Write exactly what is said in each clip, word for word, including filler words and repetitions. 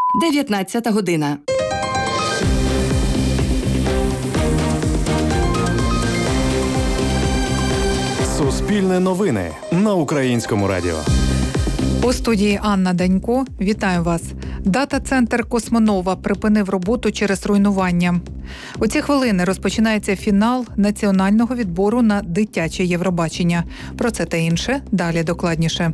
дев'ятнадцята година. Суспільне новини на Українському радіо. У студії Анна Данько. Вітаю вас. Дата-центр «Космонова» припинив роботу через руйнування. У ці хвилини розпочинається фінал національного відбору на дитяче Євробачення. Про це та інше далі докладніше.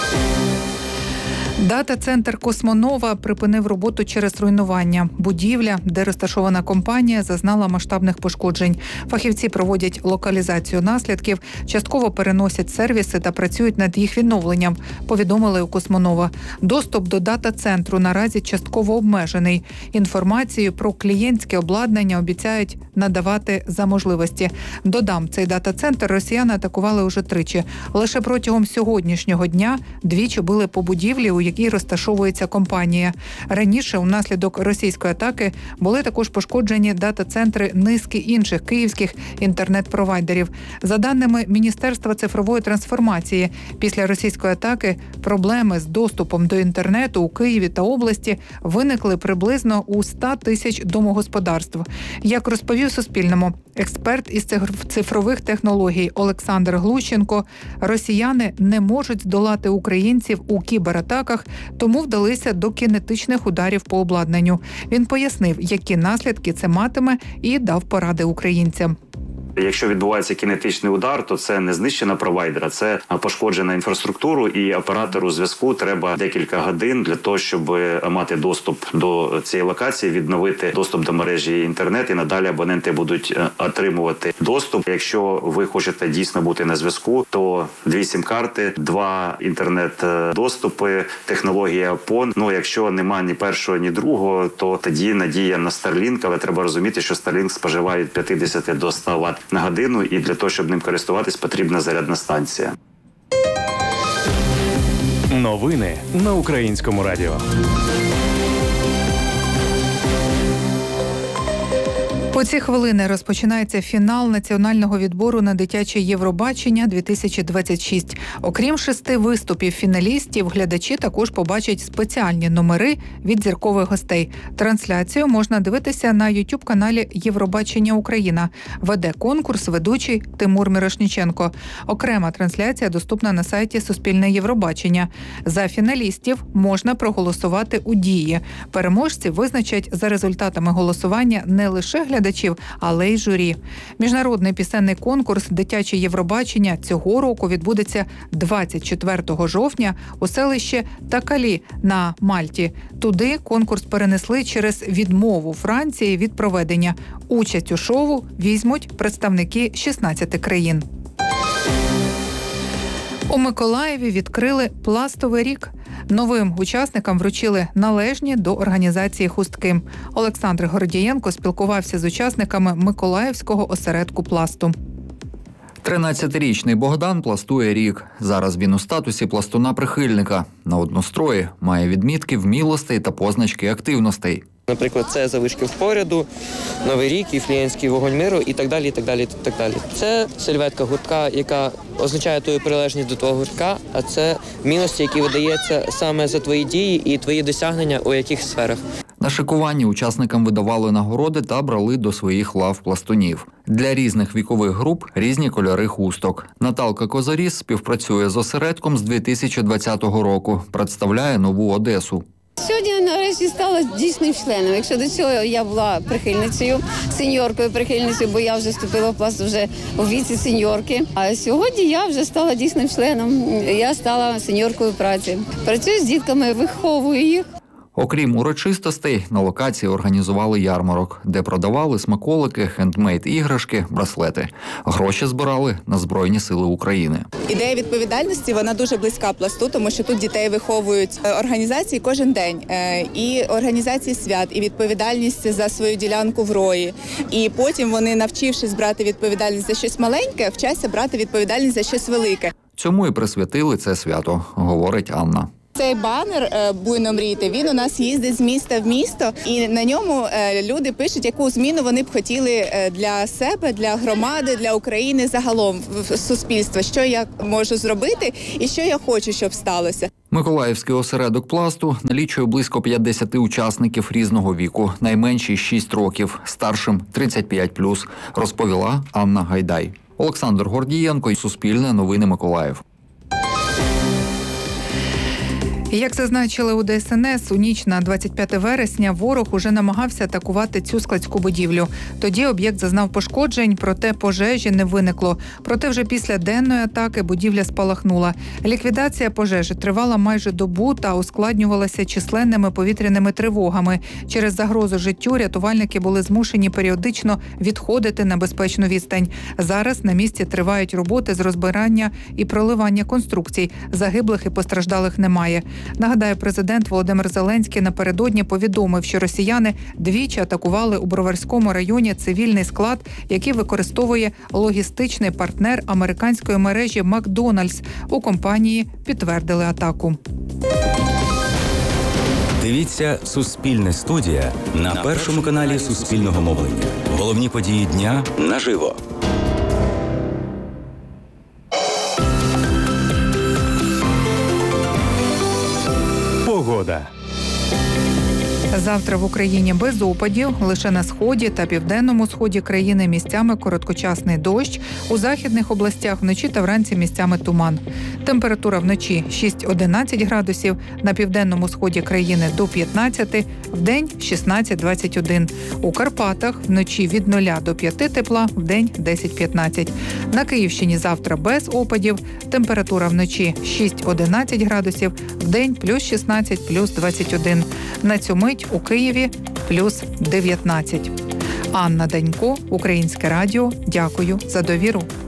Дата-центр «Космонова» припинив роботу через руйнування. Будівля, де розташована компанія, зазнала масштабних пошкоджень. Фахівці проводять локалізацію наслідків, частково переносять сервіси та працюють над їх відновленням, повідомили у «Космонова». Доступ до дата-центру наразі частково обмежений. Інформацію про клієнтське обладнання обіцяють надавати за можливості. Додам, цей дата-центр росіяни атакували уже тричі. Лише протягом сьогоднішнього дня двічі били по будівлі, у якій розташовується компанія. Раніше, унаслідок російської атаки, були також пошкоджені дата-центри низки інших київських інтернет-провайдерів. За даними Міністерства цифрової трансформації, після російської атаки проблеми з доступом до інтернету у Києві та області виникли приблизно у ста тисяч домогосподарств. Як розповів Суспільному експерт із цифрових технологій Олександр Глущенко, росіяни не можуть здолати українців у кібератаках, тому вдалися до кінетичних ударів по обладнанню. Він пояснив, які наслідки це матиме, і дав поради українцям. Якщо відбувається кінетичний удар, то це не знищена провайдера, це пошкоджена інфраструктуру, і оператору зв'язку треба декілька годин для того, щоб мати доступ до цієї локації, відновити доступ до мережі інтернет, і надалі абоненти будуть отримувати доступ. Якщо ви хочете дійсно бути на зв'язку, то дві сім-карти, два інтернет-доступи, технологія пон. Ну, якщо немає ні першого, ні другого, то тоді надія на Starlink, але треба розуміти, що Starlink споживає від п'ятдесят до ста ватт на годину, і для того, щоб ним користуватись, потрібна зарядна станція. Новини на Українському радіо. У ці хвилини розпочинається фінал національного відбору на дитяче Євробачення дві тисячі двадцять шість. Окрім шести виступів фіналістів, глядачі також побачать спеціальні номери від зіркових гостей. Трансляцію можна дивитися на ютуб-каналі «Євробачення Україна». Веде конкурс ведучий Тимур Мірошніченко. Окрема трансляція доступна на сайті Суспільне Євробачення. За фіналістів можна проголосувати у Дії. Переможці визначать за результатами голосування не лише глядачі, але й журі. Міжнародний пісенний конкурс «Дитяче Євробачення» цього року відбудеться двадцять четвертого жовтня у селищі Такалі на Мальті. Туди конкурс перенесли через відмову Франції від проведення. Участь у шоу візьмуть представники шістнадцяти країн. У Миколаєві відкрили пластовий рік. Новим учасникам вручили належні до організації хустки. Олександр Гордієнко спілкувався з учасниками Миколаївського осередку пласту. тринадцятирічний Богдан пластує рік. Зараз він у статусі пластуна-прихильника. На однострої має відмітки вмілостей та позначки активностей. Наприклад, це залишки впоряду, Новий рік, Віфлеємський вогонь миру і так далі, і так далі, і так далі. Це сельветка гуртка, яка означає твою прилежність до твого гуртка, а це вмілості, які видаються саме за твої дії і твої досягнення у яких сферах. На шикуванні учасникам видавали нагороди та брали до своїх лав пластунів. Для різних вікових груп різні кольори хусток. Наталка Козаріс співпрацює з осередком з дві тисячі двадцятого року, представляє Нову Одесу. Сьогодні нарешті стала дійсним членом. Якщо до цього я була прихильницею, сеньоркою прихильницею, бо я вже вступила в пласт вже у віці сеньорки. А сьогодні я вже стала дійсним членом. Я стала сеньоркою праці. Працюю з дітками, виховую їх. Окрім урочистостей, на локації організували ярмарок, де продавали смаколики, хендмейд-іграшки, браслети. Гроші збирали на Збройні Сили України. Ідея відповідальності, вона дуже близька пласту, тому що тут дітей виховують організації кожен день. І організації свят, і відповідальність за свою ділянку в рої. І потім вони, навчившись брати відповідальність за щось маленьке, вчаться брати відповідальність за щось велике. Цьому і присвятили це свято, говорить Анна. Цей банер е, «Буйно мрійте», він у нас їздить з міста в місто, і на ньому е, люди пишуть, яку зміну вони б хотіли е, для себе, для громади, для України загалом в суспільства, що я можу зробити і що я хочу, щоб сталося. Миколаївський осередок пласту налічує близько п'ятдесят учасників різного віку, найменші – шість років, старшим – тридцять п'ять плюс, розповіла Анна Гайдай. Олександр Гордієнко, Суспільне новини, Миколаїв. Як зазначили у Де Ес Ен Ес, у ніч на двадцять п'яте вересня ворог уже намагався атакувати цю складську будівлю. Тоді об'єкт зазнав пошкоджень, проте пожежі не виникло. Проте вже після денної атаки будівля спалахнула. Ліквідація пожежі тривала майже добу та ускладнювалася численними повітряними тривогами. Через загрозу життю рятувальники були змушені періодично відходити на безпечну відстань. Зараз на місці тривають роботи з розбирання і проливання конструкцій. Загиблих і постраждалих немає. Нагадаю, президент Володимир Зеленський напередодні повідомив, що росіяни двічі атакували у Броварському районі цивільний склад, який використовує логістичний партнер американської мережі «Макдональдс». У компанії підтвердили атаку. Дивіться «Суспільне студія» на першому каналі Суспільного мовлення. Головні події дня наживо. Погода. Завтра в Україні без опадів, лише на сході та південному сході країни місцями короткочасний дощ, у західних областях вночі та вранці місцями туман. Температура вночі шість-одинадцять градусів, на південному сході країни до п'ятнадцяти, вдень шістнадцять-двадцять один. У Карпатах вночі від нуля до п'яти тепла, вдень десять-п'ятнадцять. На Київщині завтра без опадів, температура вночі шість-одинадцять градусів, вдень плюс шістнадцять, плюс двадцять один. На цю мить у Києві плюс дев'ятнадцять. Анна Данько, Українське радіо. Дякую за довіру.